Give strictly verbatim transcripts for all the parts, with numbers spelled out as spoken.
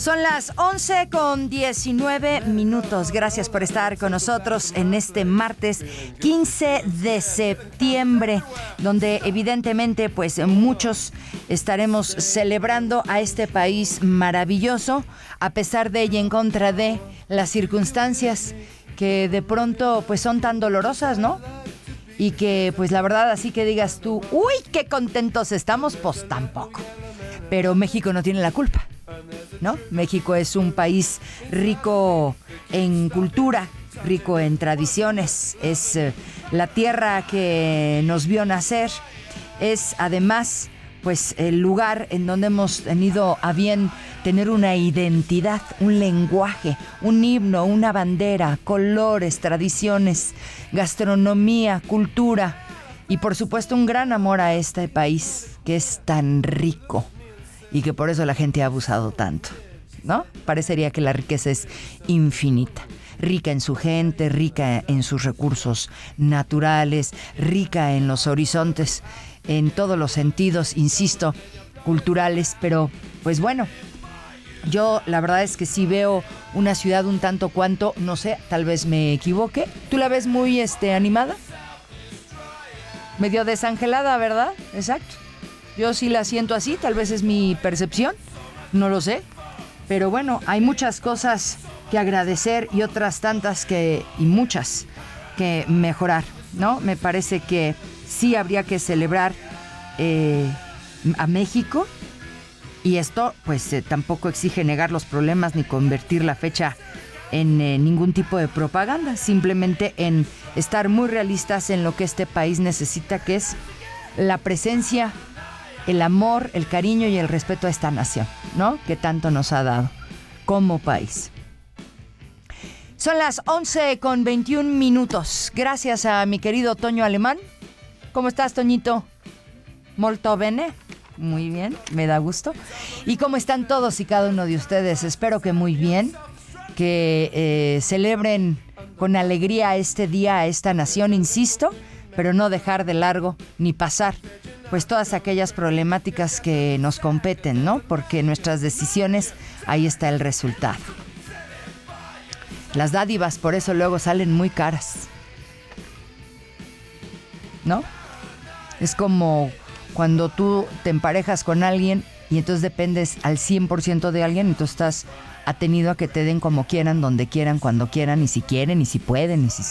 Son las once con diecinueve minutos. Gracias por estar con nosotros en este martes quince de septiembre, donde evidentemente pues muchos estaremos celebrando a este país maravilloso, a pesar de y en contra de las circunstancias que de pronto pues son tan dolorosas, ¿no? Y que pues la verdad así que digas tú, uy, qué contentos estamos, pues tampoco. Pero México no tiene la culpa, ¿no? México es un país rico en cultura, rico en tradiciones, es eh, la tierra que nos vio nacer, es además pues el lugar en donde hemos tenido a bien tener una identidad, un lenguaje, un himno, una bandera, colores, tradiciones, gastronomía, cultura y por supuesto un gran amor a este país que es tan rico. Y que por eso la gente ha abusado tanto, ¿no? Parecería que la riqueza es infinita. Rica en su gente, rica en sus recursos naturales, rica en los horizontes, en todos los sentidos, insisto, culturales. Pero, pues bueno, yo la verdad es que sí veo una ciudad un tanto cuanto, no sé, tal vez me equivoque. ¿Tú la ves muy este, animada? Medio desangelada, ¿verdad? Exacto. Yo sí la siento así, tal vez es mi percepción, no lo sé. Pero bueno, hay muchas cosas que agradecer y otras tantas que, y muchas que mejorar, ¿no? Me parece que sí habría que celebrar eh, a México. Y esto, pues, eh, tampoco exige negar los problemas ni convertir la fecha en eh, ningún tipo de propaganda. Simplemente en estar muy realistas en lo que este país necesita, que es la presencia, el amor, el cariño y el respeto a esta nación, ¿no? Que tanto nos ha dado como país. Son las once con veintiún minutos. Gracias a mi querido Toño Alemán. ¿Cómo estás, Toñito? Molto bene. Muy bien, me da gusto. ¿Y cómo están todos y cada uno de ustedes? Espero que muy bien, que eh, celebren con alegría este día a esta nación, insisto, pero no dejar de largo ni pasar pues todas aquellas problemáticas que nos competen, ¿no? Porque nuestras decisiones, ahí está el resultado. Las dádivas por eso luego salen muy caras, ¿no? Es como cuando tú te emparejas con alguien y entonces dependes al cien por ciento de alguien, entonces estás atenido a que te den como quieran, donde quieran, cuando quieran, y si quieren, y si pueden, y si...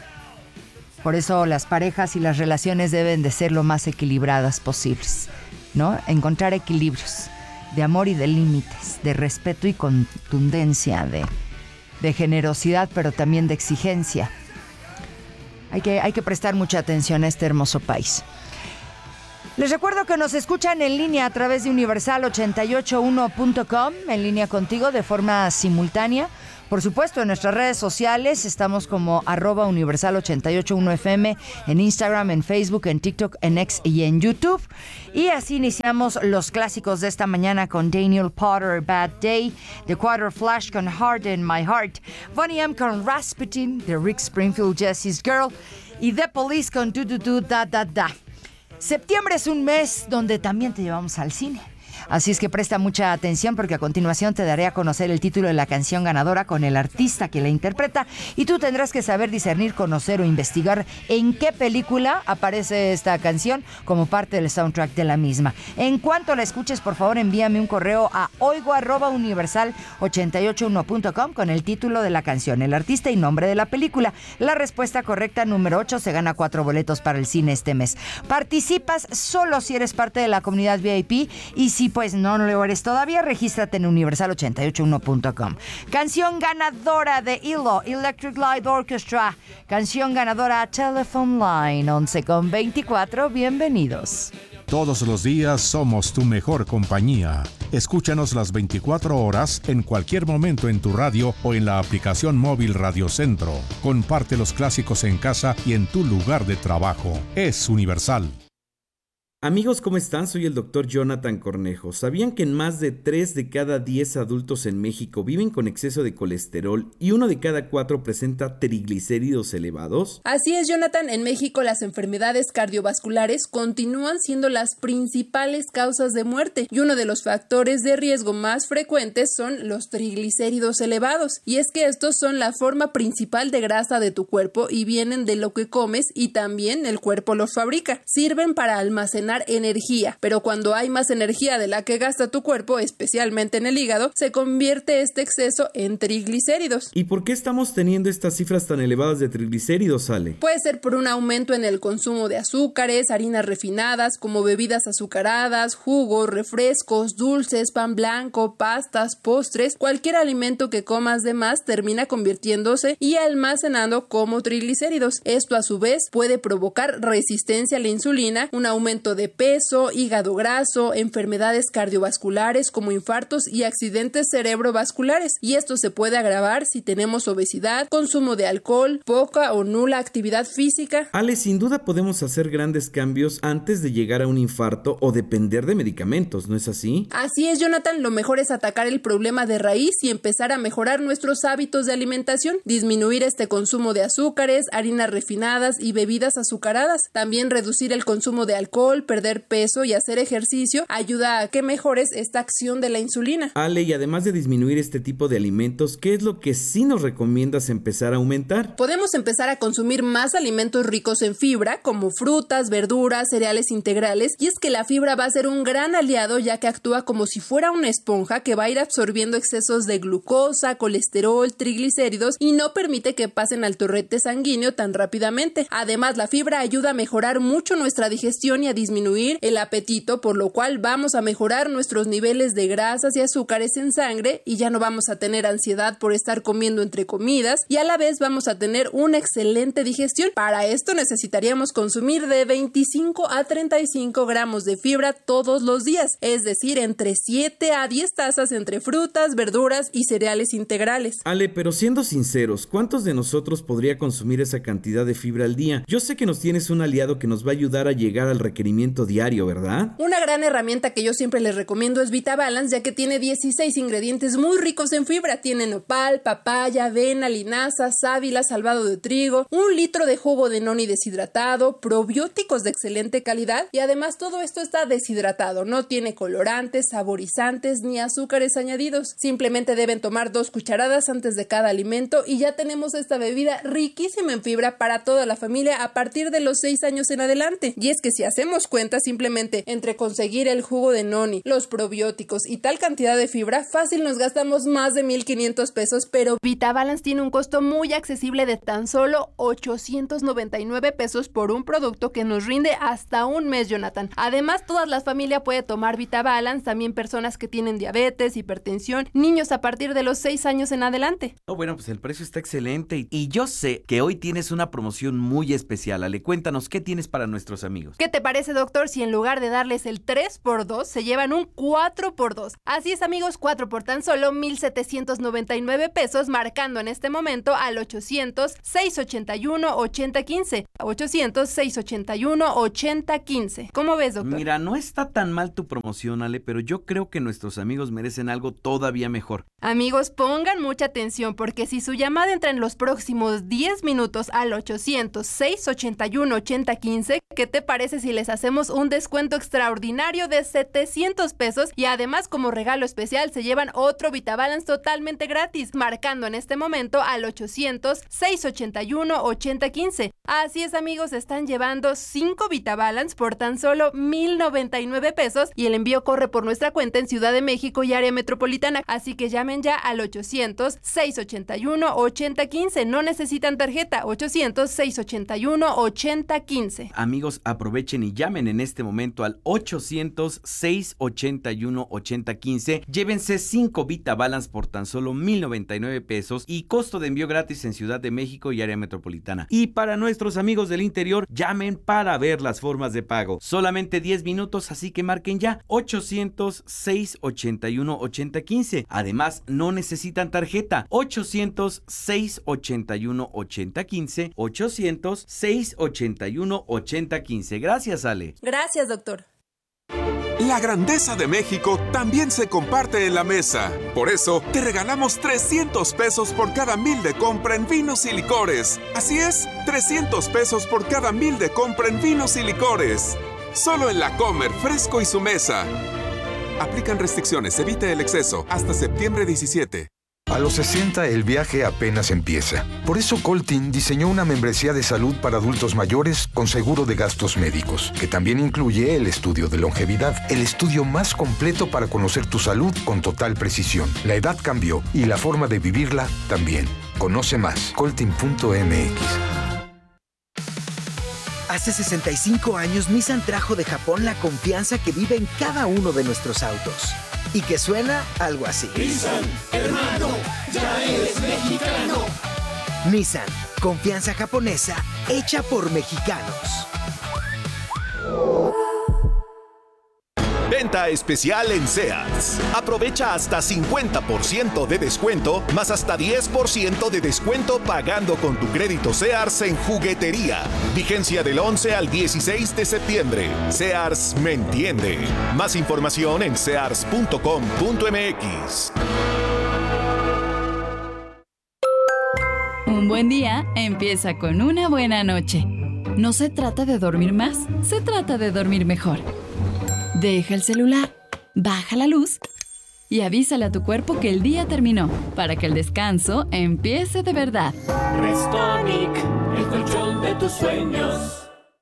Por eso las parejas y las relaciones deben de ser lo más equilibradas posibles, ¿no? Encontrar equilibrios de amor y de límites, de respeto y contundencia, de, de generosidad, pero también de exigencia. Hay que, hay que prestar mucha atención a este hermoso país. Les recuerdo que nos escuchan en línea a través de universal ochenta y ocho uno punto com, en línea contigo de forma simultánea. Por supuesto, en nuestras redes sociales estamos como arroba universal ochenta y ocho uno F M, en Instagram, en Facebook, en TikTok, en X y en YouTube. Y así iniciamos los clásicos de esta mañana con Daniel Potter, Bad Day, The Quarter Flash con Heart in My Heart, Boney M con Rasputin, The Rick Springfield, Jesse's Girl y The Police con Du Du Du Da Da Da. Septiembre es un mes donde también te llevamos al cine. Así es que presta mucha atención porque a continuación te daré a conocer el título de la canción ganadora con el artista que la interpreta y tú tendrás que saber discernir, conocer o investigar en qué película aparece esta canción como parte del soundtrack de la misma. En cuanto la escuches, por favor envíame un correo a oigo arroba universal ochenta y ocho uno punto com con el título de la canción, el artista y nombre de la película. La respuesta correcta, número ocho, se gana cuatro boletos para el cine este mes. Participas solo si eres parte de la comunidad V I P y si pues no, no lo eres todavía, regístrate en universal ochenta y ocho uno punto com. Canción ganadora de I L O, Electric Light Orchestra. Canción ganadora Telephone Line, once con veinticuatro. Bienvenidos. Todos los días somos tu mejor compañía. Escúchanos las veinticuatro horas en cualquier momento en tu radio o en la aplicación móvil Radio Centro. Comparte los clásicos en casa y en tu lugar de trabajo. Es Universal. Amigos, ¿cómo están? Soy el doctor Jonathan Cornejo. ¿Sabían que más de tres de cada diez adultos en México viven con exceso de colesterol y uno de cada cuatro presenta triglicéridos elevados? Así es, Jonathan. En México las enfermedades cardiovasculares continúan siendo las principales causas de muerte y uno de los factores de riesgo más frecuentes son los triglicéridos elevados. Y es que estos son la forma principal de grasa de tu cuerpo y vienen de lo que comes y también el cuerpo los fabrica. Sirven para almacenar energía, pero cuando hay más energía de la que gasta tu cuerpo, especialmente en el hígado, se convierte este exceso en triglicéridos. ¿Y por qué estamos teniendo estas cifras tan elevadas de triglicéridos, Ale? Puede ser por un aumento en el consumo de azúcares, harinas refinadas, como bebidas azucaradas, jugos, refrescos, dulces, pan blanco, pastas, postres. Cualquier alimento que comas de más termina convirtiéndose y almacenando como triglicéridos. Esto a su vez puede provocar resistencia a la insulina, un aumento de peso, hígado graso, enfermedades cardiovasculares como infartos y accidentes cerebrovasculares. Y esto se puede agravar si tenemos obesidad, consumo de alcohol, poca o nula actividad física. Ale, sin duda podemos hacer grandes cambios antes de llegar a un infarto o depender de medicamentos, ¿no es así? Así es, Jonathan. Lo mejor es atacar el problema de raíz y empezar a mejorar nuestros hábitos de alimentación, disminuir este consumo de azúcares, harinas refinadas y bebidas azucaradas. También reducir el consumo de alcohol, perder peso y hacer ejercicio ayuda a que mejores esta acción de la insulina. Ale, y además de disminuir este tipo de alimentos, ¿qué es lo que sí nos recomiendas empezar a aumentar? Podemos empezar a consumir más alimentos ricos en fibra, como frutas, verduras, cereales integrales, y es que la fibra va a ser un gran aliado ya que actúa como si fuera una esponja que va a ir absorbiendo excesos de glucosa, colesterol, triglicéridos y no permite que pasen al torrente sanguíneo tan rápidamente. Además, la fibra ayuda a mejorar mucho nuestra digestión y a disminuir el apetito, por lo cual vamos a mejorar nuestros niveles de grasas y azúcares en sangre y ya no vamos a tener ansiedad por estar comiendo entre comidas y a la vez vamos a tener una excelente digestión. Para esto necesitaríamos consumir de veinticinco a treinta y cinco gramos de fibra todos los días, es decir, entre siete a diez tazas entre frutas, verduras y cereales integrales. Ale, pero siendo sinceros, ¿cuántos de nosotros podría consumir esa cantidad de fibra al día? Yo sé que nos tienes un aliado que nos va a ayudar a llegar al requerimiento diario, ¿verdad? Una gran herramienta que yo siempre les recomiendo es VitaBalance, ya que tiene dieciséis ingredientes muy ricos en fibra. Tiene nopal, papaya, avena, linaza, sábila, salvado de trigo, un litro de jugo de noni deshidratado, probióticos de excelente calidad y además todo esto está deshidratado, no tiene colorantes, saborizantes ni azúcares añadidos. Simplemente deben tomar dos cucharadas antes de cada alimento y ya tenemos esta bebida riquísima en fibra para toda la familia a partir de los seis años en adelante. Y es que si hacemos cuenta, simplemente entre conseguir el jugo de noni, los probióticos y tal cantidad de fibra, fácil nos gastamos más de mil quinientos pesos, pero VitaBalance tiene un costo muy accesible de tan solo ochocientos noventa y nueve pesos por un producto que nos rinde hasta un mes, Jonathan. Además, toda la familia puede tomar VitaBalance, también personas que tienen diabetes, hipertensión, niños a partir de los seis años en adelante. Oh, bueno, pues el precio está excelente y, y yo sé que hoy tienes una promoción muy especial. Ale, cuéntanos, ¿qué tienes para nuestros amigos? ¿Qué te parece, doctor, si en lugar de darles el tres por dos se llevan un cuatro por dos? Así es, amigos, cuatro por tan solo mil setecientos noventa y nueve pesos, marcando en este momento al ochocientos, seiscientos ochenta y uno, ochenta quince. ochocientos, seiscientos ochenta y uno, ochenta quince. ¿Cómo ves, doctor? Mira, no está tan mal tu promoción, Ale, pero yo creo que nuestros amigos merecen algo todavía mejor. Amigos, pongan mucha atención porque si su llamada entra en los próximos diez minutos al ochocientos, seiscientos ochenta y uno, ochenta quince, ¿qué te parece si les hacemos un descuento extraordinario de setecientos pesos y además como regalo especial se llevan otro VitaBalance totalmente gratis, marcando en este momento al ochocientos, seiscientos ochenta y uno, ochenta quince? Así es, amigos, están llevando cinco VitaBalance por tan solo mil noventa y nueve pesos y el envío corre por nuestra cuenta en Ciudad de México y área metropolitana, así que llamen ya al ochocientos, seiscientos ochenta y uno, ochenta quince. No necesitan tarjeta. ochocientos, seiscientos ochenta y uno, ochenta quince. Amigos, aprovechen y llamen en este momento al ochocientos, seiscientos ochenta y uno, ochenta quince. Llévense cinco VitaBalance por tan solo mil noventa y nueve pesos y costo de envío gratis en Ciudad de México y área metropolitana. Y para nuestros amigos del interior, llamen para ver las formas de pago. Solamente diez minutos, así que marquen ya ochocientos, seiscientos ochenta y uno, ochenta quince. Además, no necesitan tarjeta. ochocientos, seiscientos ochenta y uno, ochenta quince. ochocientos, seiscientos ochenta y uno, ochenta quince. Gracias, Ale. Gracias, doctor. La grandeza de México también se comparte en la mesa. Por eso, te regalamos trescientos pesos por cada mil de compra en vinos y licores. Así es, trescientos pesos por cada mil de compra en vinos y licores. Solo en La Comer, Fresco y Su Mesa. Aplican restricciones, evite el exceso. Hasta septiembre diecisiete. A los sesenta el viaje apenas empieza. Por eso Coltin diseñó una membresía de salud para adultos mayores con seguro de gastos médicos, que también incluye el estudio de longevidad, el estudio más completo para conocer tu salud con total precisión. La edad cambió y la forma de vivirla también. Conoce más, coltin punto m x. Hace sesenta y cinco años Nissan trajo de Japón la confianza que vive en cada uno de nuestros autos. Y que suena algo así. Nissan, hermano, ya eres mexicano. Nissan, confianza japonesa hecha por mexicanos. Venta especial en Sears. Aprovecha hasta cincuenta por ciento de descuento, más hasta diez por ciento de descuento pagando con tu crédito Sears en juguetería. Vigencia del once al dieciséis de septiembre. Sears me entiende. Más información en sears punto com punto m x. Un buen día empieza con una buena noche. No se trata de dormir más, se trata de dormir mejor. Deja el celular, baja la luz y avísale a tu cuerpo que el día terminó para que el descanso empiece de verdad. Restonic, el colchón de tus sueños.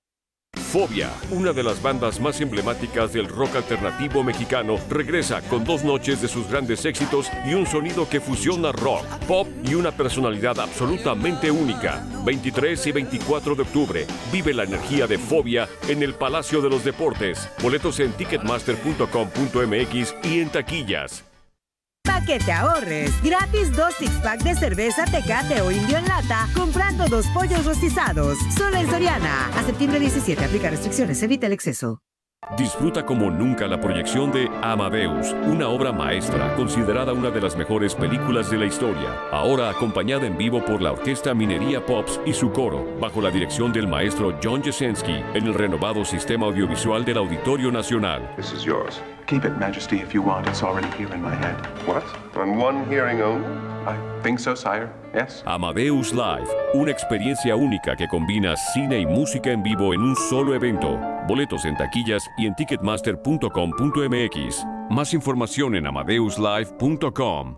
Fobia, una de las bandas más emblemáticas del rock alternativo mexicano, regresa con dos noches de sus grandes éxitos y un sonido que fusiona rock, pop y una personalidad absolutamente única. veintitrés y veinticuatro de octubre, vive la energía de Fobia en el Palacio de los Deportes. Boletos en ticketmaster punto com punto m x y en taquillas. Pa' que te ahorres. Gratis dos six-pack de cerveza Tecate o Indio en lata comprando dos pollos rostizados. Solo en Soriana. A septiembre diecisiete. Aplica restricciones. Evita el exceso. Disfruta como nunca la proyección de Amadeus, una obra maestra considerada una de las mejores películas de la historia. Ahora acompañada en vivo por la Orquesta Minería Pops y su coro, bajo la dirección del maestro John Jasenski, en el renovado sistema audiovisual del Auditorio Nacional. This is yours. Keep it, Majesty, if you want. It's already here in my head. What? On one hearing only? I think so, sire. Yes. Amadeus Live, una experiencia única que combina cine y música en vivo en un solo evento. Boletos en taquillas y en ticketmaster punto com punto m x. Más información en amadeus live punto com.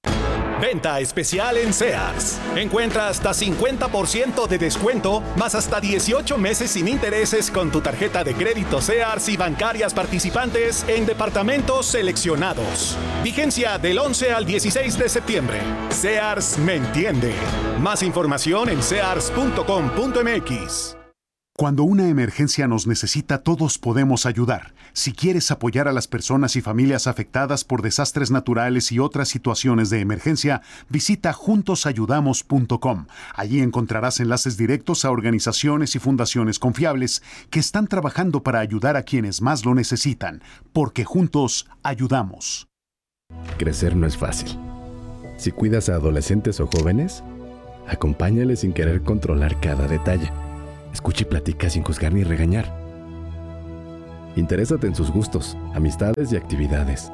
Venta especial en Sears. Encuentra hasta cincuenta por ciento de descuento, más hasta dieciocho meses sin intereses con tu tarjeta de crédito Sears y bancarias participantes en departamentos seleccionados. Vigencia del once al dieciséis de septiembre. Sears me entiende. Más información en sears punto com punto m x. Cuando una emergencia nos necesita, todos podemos ayudar. Si quieres apoyar a las personas y familias afectadas por desastres naturales y otras situaciones de emergencia, visita juntos ayudamos punto com. Allí encontrarás enlaces directos a organizaciones y fundaciones confiables que están trabajando para ayudar a quienes más lo necesitan, porque juntos ayudamos. Crecer no es fácil. Si cuidas a adolescentes o jóvenes, acompáñales sin querer controlar cada detalle. Escucha y platica sin juzgar ni regañar. Interésate en sus gustos, amistades y actividades.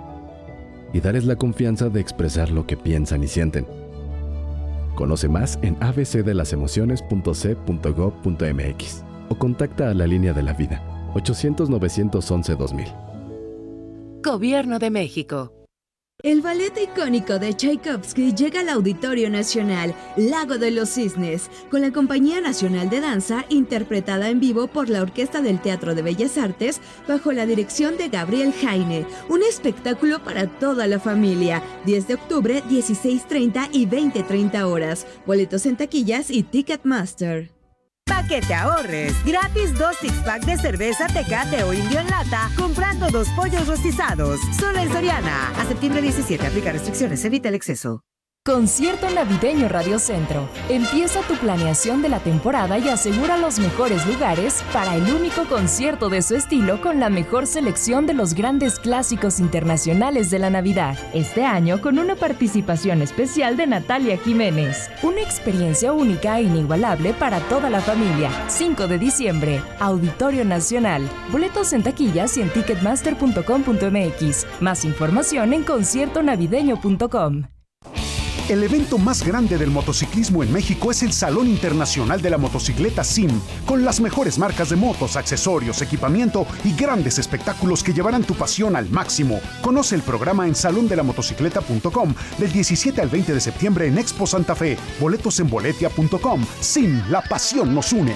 Y darles la confianza de expresar lo que piensan y sienten. Conoce más en a b c de las emociones punto c punto gov punto m x o contacta a la línea de la vida ochocientos, novecientos once, dos mil. Gobierno de México. El ballet icónico de Tchaikovsky llega al Auditorio Nacional, Lago de los Cisnes, con la Compañía Nacional de Danza, interpretada en vivo por la Orquesta del Teatro de Bellas Artes, bajo la dirección de Gabriel Jaine. Un espectáculo para toda la familia. diez de octubre, dieciséis treinta y veinte treinta horas. Boletos en taquillas y Ticketmaster. Pa' que te ahorres. Gratis dos six-pack de cerveza Tecate o Indio en lata comprando dos pollos rostizados. Solo en Soriana. A septiembre diecisiete. Aplica restricciones. Evita el exceso. Concierto Navideño Radio Centro. Empieza tu planeación de la temporada y asegura los mejores lugares para el único concierto de su estilo con la mejor selección de los grandes clásicos internacionales de la Navidad. Este año con una participación especial de Natalia Jiménez. Una experiencia única e inigualable para toda la familia. cinco de diciembre, Auditorio Nacional. Boletos en taquillas y en ticketmaster punto com punto m x. Más información en concierto navideño punto com. El evento más grande del motociclismo en México es el Salón Internacional de la Motocicleta S I M, con las mejores marcas de motos, accesorios, equipamiento y grandes espectáculos que llevarán tu pasión al máximo. Conoce el programa en salón de la motocicleta punto com del diecisiete al veinte de septiembre en Expo Santa Fe. Boletos en boletia punto com. S I M, la pasión nos une.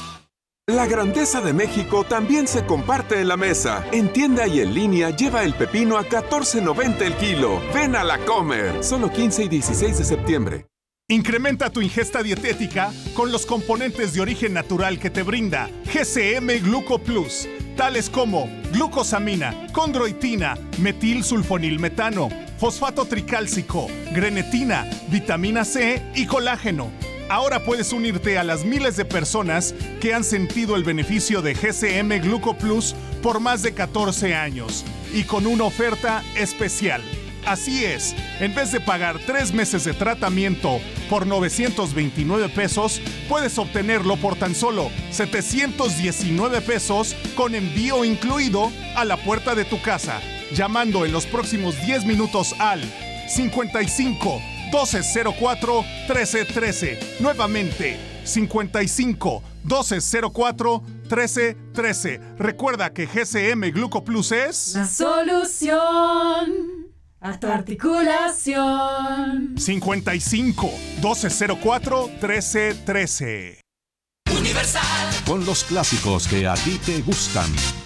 La grandeza de México también se comparte en la mesa. En tienda y en línea lleva el pepino a catorce noventa el kilo. Ven a La Comer. Solo quince y dieciséis de septiembre. Incrementa tu ingesta dietética con los componentes de origen natural que te brinda G C M Gluco Plus, tales como glucosamina, condroitina, metilsulfonilmetano, fosfato tricálcico, grenetina, vitamina C y colágeno. Ahora puedes unirte a las miles de personas que han sentido el beneficio de G C M Gluco Plus por más de catorce años y con una oferta especial. Así es, en vez de pagar tres meses de tratamiento por novecientos veintinueve pesos, puedes obtenerlo por tan solo setecientos diecinueve pesos con envío incluido a la puerta de tu casa, llamando en los próximos diez minutos al cincuenta y cinco, doce cero cuatro, trece trece. Nuevamente, cincuenta y cinco, doce cero cuatro, trece trece. Recuerda que G C M Gluco Plus es la solución a tu articulación. cincuenta y cinco, doce cero cuatro, trece trece. Universal. Con los clásicos que a ti te gustan.